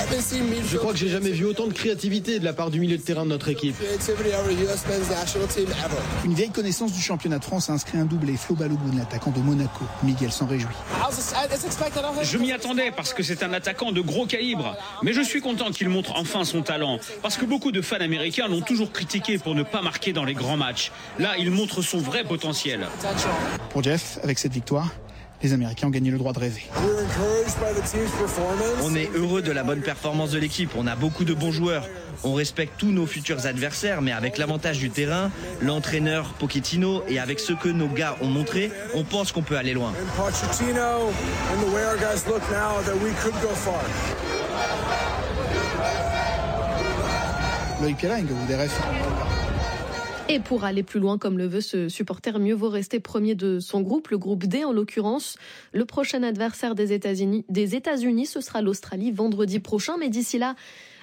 Je crois que j'ai jamais vu autant de créativité de la part du milieu de terrain de notre équipe. Une vieille connaissance du championnat de France a inscrit un doublé. Flo Balogun, l'attaquant de Monaco. Miguel s'en réjouit. Je m'y attendais parce que c'est un attaquant de gros calibre. Mais je suis content qu'il montre enfin son talent. Parce que beaucoup de fans américains l'ont toujours critiqué pour ne pas marquer dans les grands matchs. Là, il montre son vrai potentiel. Pour Jeff, avec cette victoire, les Américains ont gagné le droit de rêver. On est heureux de la bonne performance de l'équipe. On a beaucoup de bons joueurs. On respecte tous nos futurs adversaires, mais avec l'avantage du terrain, l'entraîneur Pochettino et avec ce que nos gars ont montré, on pense qu'on peut aller loin. Loïc Piala, RF. Et pour aller plus loin, comme le veut ce supporter, mieux vaut rester premier de son groupe, le groupe D en l'occurrence. Le prochain adversaire des États-Unis, ce sera l'Australie vendredi prochain. Mais d'ici là,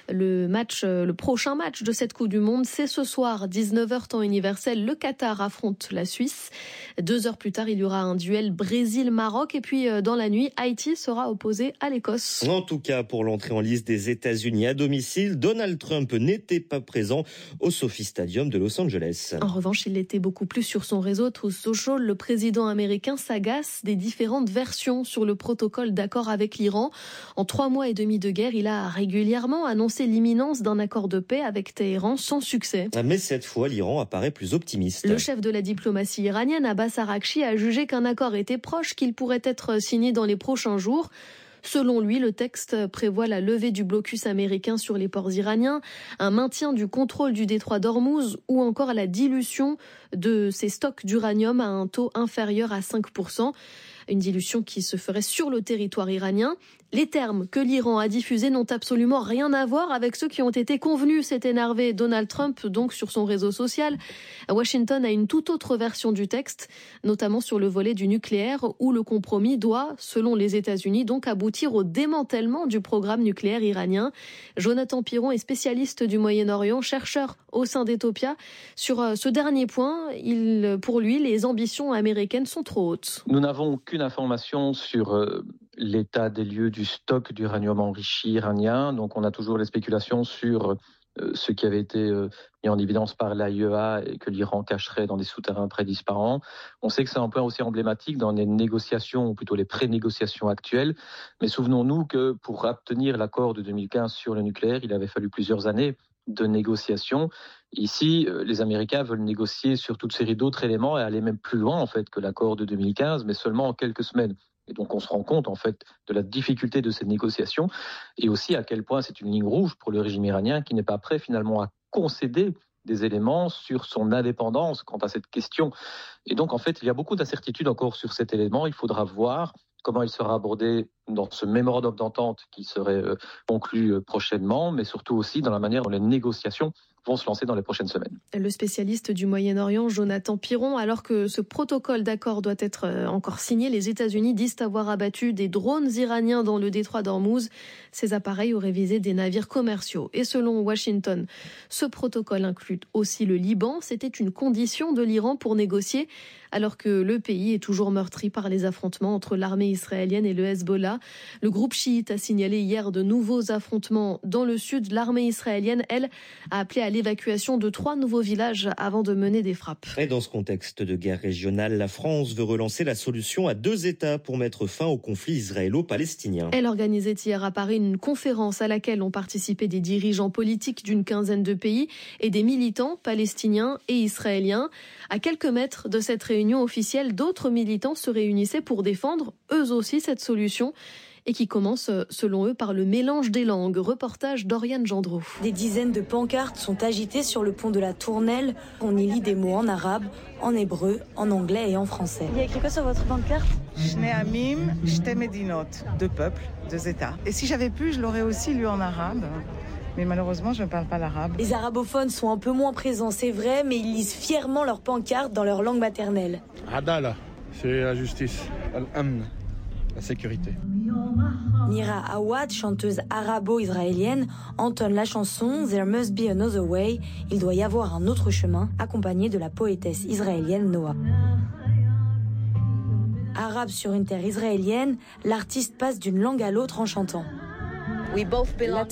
le prochain match de cette Coupe du Monde, c'est ce soir, 19h temps universel. Le Qatar affronte la Suisse. 2 heures plus tard, il y aura un duel Brésil-Maroc. Et puis, dans la nuit, Haïti sera opposé à l'Écosse. En tout cas, pour l'entrée en liste des États-Unis à domicile, Donald Trump n'était pas présent au SoFi Stadium de Los Angeles. En revanche, il l'était beaucoup plus sur son réseau Truth Social. Le président américain s'agace des différentes versions sur le protocole d'accord avec l'Iran. En 3 mois et demi de guerre, il a régulièrement annoncé l'imminence d'un accord de paix avec Téhéran sans succès. Mais cette fois, l'Iran apparaît plus optimiste. Le chef de la diplomatie iranienne, Abbas Araghchi, a jugé qu'un accord était proche, qu'il pourrait être signé dans les prochains jours. Selon lui, le texte prévoit la levée du blocus américain sur les ports iraniens, un maintien du contrôle du détroit d'Ormuz ou encore la dilution de ses stocks d'uranium à un taux inférieur à 5%. Une dilution qui se ferait sur le territoire iranien. Les termes que l'Iran a diffusés n'ont absolument rien à voir avec ceux qui ont été convenus, s'est énervé Donald Trump donc sur son réseau social. Washington a une toute autre version du texte, notamment sur le volet du nucléaire, où le compromis doit, selon les États-Unis, donc aboutir au démantèlement du programme nucléaire iranien. Jonathan Piron est spécialiste du Moyen-Orient, chercheur au sein d'Ethiopia. Sur ce dernier point, pour lui, les ambitions américaines sont trop hautes. Nous n'avons aucune information sur l'état des lieux du stock d'uranium enrichi iranien. Donc on a toujours les spéculations sur ce qui avait été mis en évidence par l'AIEA et que l'Iran cacherait dans des souterrains près d'Ispahan. On sait que c'est un point aussi emblématique dans les négociations, ou plutôt les pré-négociations actuelles. Mais souvenons-nous que pour obtenir l'accord de 2015 sur le nucléaire, il avait fallu plusieurs années de négociations. Ici, les Américains veulent négocier sur toute série d'autres éléments et aller même plus loin en fait que l'accord de 2015, mais seulement en quelques semaines. Et donc on se rend compte en fait de la difficulté de ces négociations et aussi à quel point c'est une ligne rouge pour le régime iranien qui n'est pas prêt finalement à concéder des éléments sur son indépendance quant à cette question. Et donc en fait il y a beaucoup d'incertitudes encore sur cet élément. Il faudra voir comment il sera abordé dans ce mémorandum d'entente qui serait conclu prochainement, mais surtout aussi dans la manière dont les négociations vont se lancer dans les prochaines semaines. Le spécialiste du Moyen-Orient, Jonathan Piron, alors que ce protocole d'accord doit être encore signé, les États-Unis disent avoir abattu des drones iraniens dans le détroit d'Ormuz. Ces appareils auraient visé des navires commerciaux. Et selon Washington, ce protocole inclut aussi le Liban. C'était une condition de l'Iran pour négocier, alors que le pays est toujours meurtri par les affrontements entre l'armée israélienne et le Hezbollah. Le groupe chiite a signalé hier de nouveaux affrontements dans le sud. L'armée israélienne, elle, a appelé à l'évacuation de 3 nouveaux villages avant de mener des frappes. Et dans ce contexte de guerre régionale, la France veut relancer la solution à 2 États pour mettre fin au conflit israélo-palestinien. Elle organisait hier à Paris une conférence à laquelle ont participé des dirigeants politiques d'une quinzaine de pays et des militants palestiniens et israéliens. À quelques mètres de cette réunion officielle, d'autres militants se réunissaient pour défendre eux aussi cette solution et qui commence, selon eux, par le mélange des langues. Reportage d'Oriane Gendreau. Des dizaines de pancartes sont agitées sur le pont de la Tournelle. On y lit des mots en arabe, en hébreu, en anglais et en français. Il y a écrit quoi sur votre pancarte ? Shnei Amim, Shte Medinot, 2 peuples, 2 États. Et si j'avais pu, je l'aurais aussi lu en arabe. Mais malheureusement, je ne parle pas l'arabe. Les arabophones sont un peu moins présents, c'est vrai, mais ils lisent fièrement leurs pancartes dans leur langue maternelle. Adala, c'est la justice. Al-Amn, la sécurité. Mira Awad, chanteuse arabo-israélienne, entonne la chanson There Must Be Another Way, il doit y avoir un autre chemin, accompagnée de la poétesse israélienne Noah. Arabe sur une terre israélienne, l'artiste passe d'une langue à l'autre en chantant.